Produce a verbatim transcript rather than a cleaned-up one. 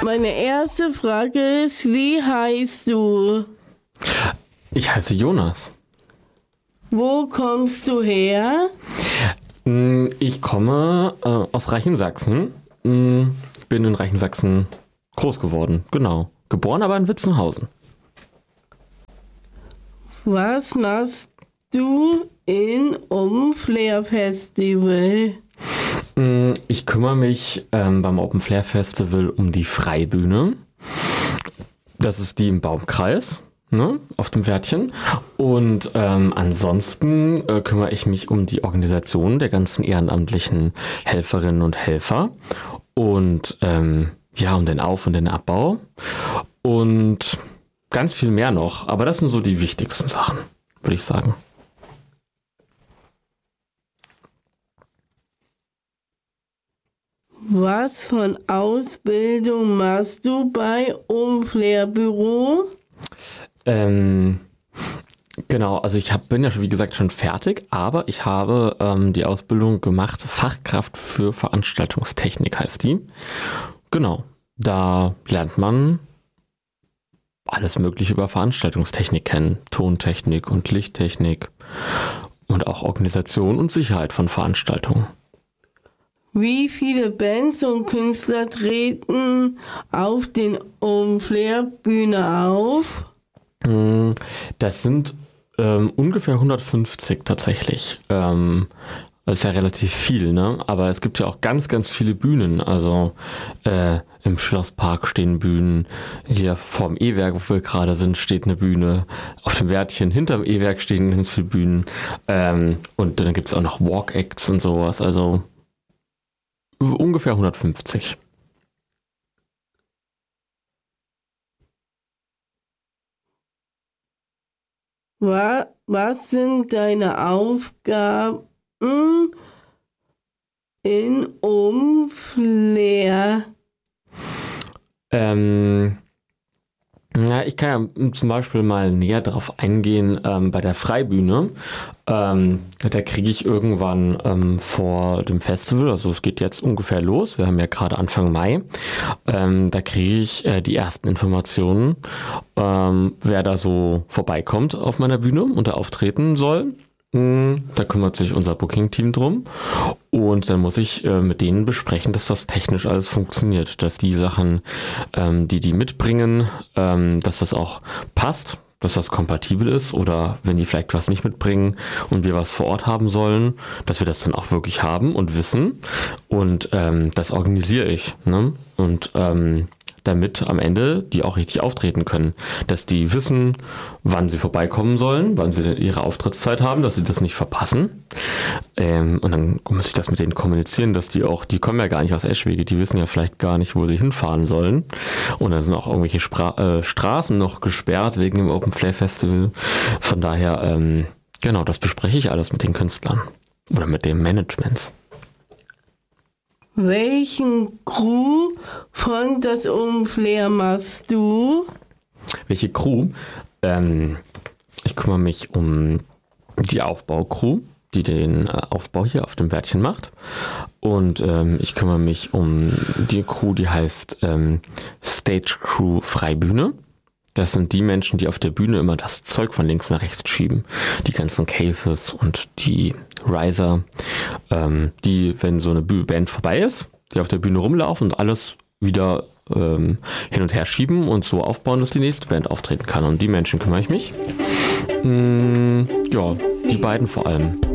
Meine erste Frage ist, wie heißt du? Ich heiße Jonas. Wo kommst du her? Ich komme äh, aus Reichensachsen. Ich bin in Reichensachsen groß geworden, genau. Geboren aber in Witzenhausen. Was machst du in Open Flair Festival? Ich kümmere mich ähm, beim Open Flair Festival um die Freibühne. Das ist die im Baumkreis, ne, auf dem Pferdchen. Und ähm, ansonsten äh, kümmere ich mich um die Organisation der ganzen ehrenamtlichen Helferinnen und Helfer. Und ähm, ja, um den Auf- und den Abbau. Und ganz viel mehr noch. Aber das sind so die wichtigsten Sachen, würde ich sagen. Was von Ausbildung machst du bei Open Flair Büro? Ähm, genau, also ich hab, bin ja schon, wie gesagt, schon fertig, aber ich habe ähm, die Ausbildung gemacht, Fachkraft für Veranstaltungstechnik heißt die. Genau, da lernt man alles Mögliche über Veranstaltungstechnik kennen, Tontechnik und Lichttechnik und auch Organisation und Sicherheit von Veranstaltungen. Wie viele Bands und Künstler treten auf den Open Flair Bühne auf? Das sind ähm, ungefähr hundertfünfzig tatsächlich. Ähm, das ist ja relativ viel, ne? Aber es gibt ja auch ganz, ganz viele Bühnen. Also äh, im Schlosspark stehen Bühnen. Hier vorm E-Werk, wo wir gerade sind, steht eine Bühne. Auf dem Wärtchen hinterm E-Werk stehen ganz viele Bühnen. Ähm, und dann gibt es auch noch Walk-Acts und sowas. Also ungefähr hundertfünfzig. Was sind deine Aufgaben in Open Flair? Ähm, ja, ich kann ja zum Beispiel mal näher drauf eingehen ähm, bei der Freibühne. Ähm, da kriege ich irgendwann ähm, vor dem Festival, also es geht jetzt ungefähr los, wir haben ja gerade Anfang Mai, ähm, da kriege ich äh, die ersten Informationen, ähm, wer da so vorbeikommt auf meiner Bühne und da auftreten soll. Da kümmert sich unser Booking-Team drum und dann muss ich äh, mit denen besprechen, dass das technisch alles funktioniert, dass die Sachen, ähm, die die mitbringen, ähm, dass das auch passt, dass das kompatibel ist oder wenn die vielleicht was nicht mitbringen und wir was vor Ort haben sollen, dass wir das dann auch wirklich haben und wissen und ähm, das organisiere ich, ne? Und ähm, damit am Ende die auch richtig auftreten können. Dass die wissen, wann sie vorbeikommen sollen, wann sie ihre Auftrittszeit haben, dass sie das nicht verpassen. Ähm, und dann muss ich das mit denen kommunizieren, dass die auch, die kommen ja gar nicht aus Eschwege, die wissen ja vielleicht gar nicht, wo sie hinfahren sollen. Und dann sind auch irgendwelche Spra- äh, Straßen noch gesperrt wegen dem Open Flair Festival. Von daher, ähm, genau, das bespreche ich alles mit den Künstlern oder mit dem Management. Welchen Crew von das Open Flair machst du? Welche Crew? Ähm, ich kümmere mich um die Aufbaucrew, die den äh, Aufbau hier auf dem Wärtchen macht. Und ähm, ich kümmere mich um die Crew, die heißt ähm, Stage Crew Freibühne. Das sind die Menschen, die auf der Bühne immer das Zeug von links nach rechts schieben. Die ganzen Cases und die Riser, ähm, die, wenn so eine Band vorbei ist, die auf der Bühne rumlaufen und alles wieder ähm, hin und her schieben und so aufbauen, dass die nächste Band auftreten kann. Und die Menschen kümmere ich mich. Mm, ja, die beiden vor allem.